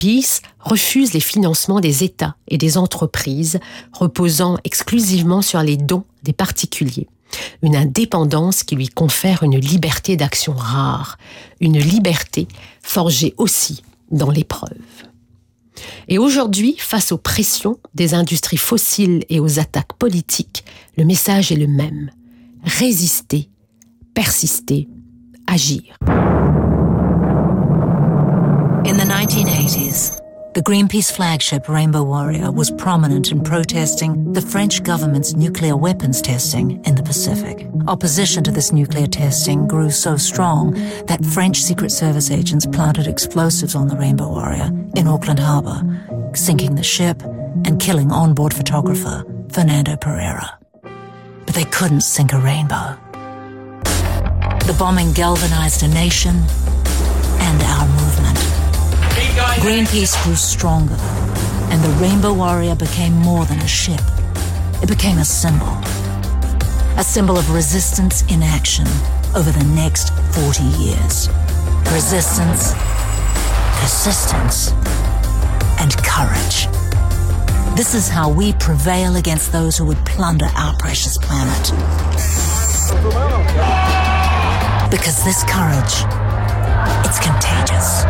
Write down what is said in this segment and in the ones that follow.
Greenpeace refuse les financements des États et des entreprises reposant exclusivement sur les dons des particuliers. Une indépendance qui lui confère une liberté d'action rare, une liberté forgée aussi dans l'épreuve. Et aujourd'hui, face aux pressions des industries fossiles et aux attaques politiques, le message est le même. Résister, persister, agir. In the 1980s, the Greenpeace flagship Rainbow Warrior was prominent in protesting the French government's nuclear weapons testing in the Pacific. Opposition to this nuclear testing grew so strong that French Secret Service agents planted explosives on the Rainbow Warrior in Auckland Harbour, sinking the ship and killing onboard photographer Fernando Pereira. But they couldn't sink a rainbow. The bombing galvanized a nation and our movement. Greenpeace grew stronger, and the Rainbow Warrior became more than a ship. It became a symbol of resistance in action over the next 40 years. Resistance, persistence, and courage. This is how we prevail against those who would plunder our precious planet. Because this courage, it's contagious.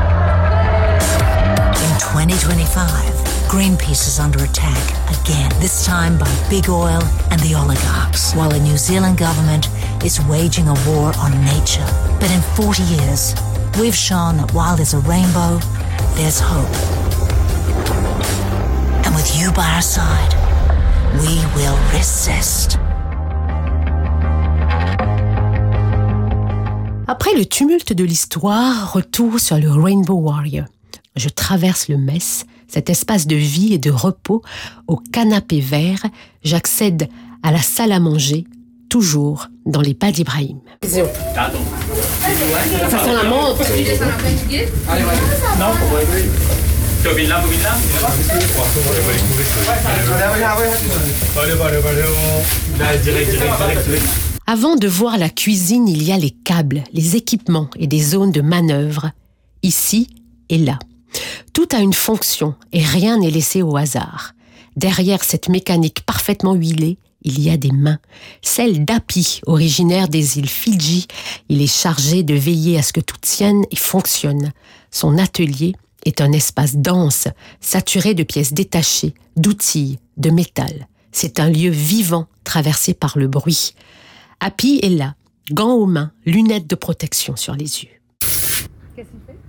In 2025, Greenpeace is under attack again, this time by big oil and the oligarchs, while the New Zealand government is waging a war on nature. But in 40 years, we've shown that while there's a rainbow, there's hope. And with you by our side, we will resist. Après le tumulte de l'histoire, retour sur le Rainbow Warrior. Je traverse le Metz, cet espace de vie et de repos, au canapé vert. J'accède à la salle à manger, toujours dans les pas d'Ibrahim. Ça sent la menthe. Avant de voir la cuisine, il y a les câbles, les équipements et des zones de manœuvre, ici et là. Tout a une fonction et rien n'est laissé au hasard. Derrière cette mécanique parfaitement huilée, il y a des mains. Celle d'Api, originaire des îles Fidji. Il est chargé de veiller à ce que tout tienne et fonctionne. Son atelier est un espace dense, saturé de pièces détachées, d'outils, de métal. C'est un lieu vivant, traversé par le bruit. Api est là, gants aux mains, lunettes de protection sur les yeux. Qu'est-ce qu'il fait?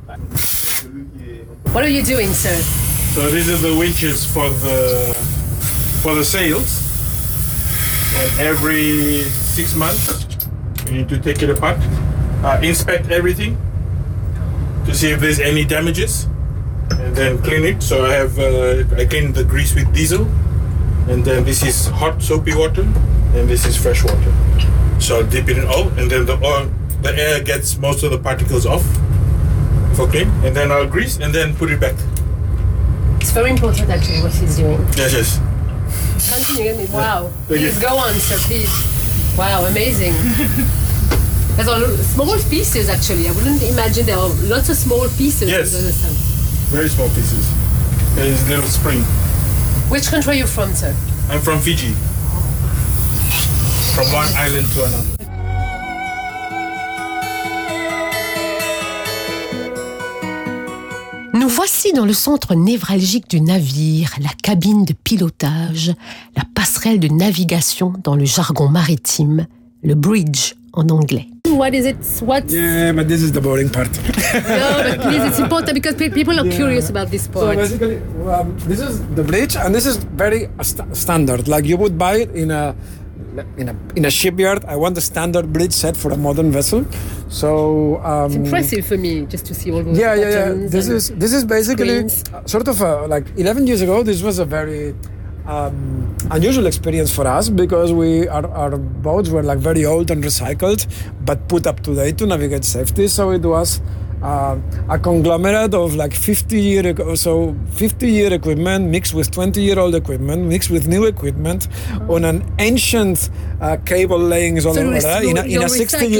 What are you doing, sir? So these are the winches for the sails. And every 6 months, we need to take it apart, inspect everything to see if there's any damages, and then clean it. So I clean the grease with diesel, and then this is hot soapy water, and this is fresh water. So I'll dip it in oil, and then the air gets most of the particles off for clean, and then I'll grease and then put it back. It's very important actually what he's doing. Yes. Continue. Wow. Please go on, sir, please. Wow, amazing. There's small pieces actually. I wouldn't imagine there are lots of small pieces. Yes. Very small pieces. There's a little spring. Which country are you from, sir? I'm from Fiji. From one island to another. Nous voici dans le centre névralgique du navire, la cabine de pilotage, la passerelle de navigation dans le jargon maritime, le bridge en anglais. What is it? Yeah, but this is the boring part. No, but please, it's important because people are curious about this part. So basically, this is the bridge, and this is very standard. Like you would buy it in a shipyard. I want the standard bridge set for a modern vessel. So it's impressive for me just to see all those buttons. This is basically sort of like 11 years ago. This was a very unusual experience for us because our boats were like very old and recycled, but put up to date to navigate safety. So it was a conglomerate of like 50-year equipment mixed with 20-year-old equipment mixed with new equipment on an ancient cable layings all over there in a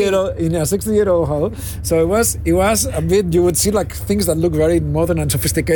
60-year-old hull. So it was a bit, you would see like things that look very modern and sophisticated.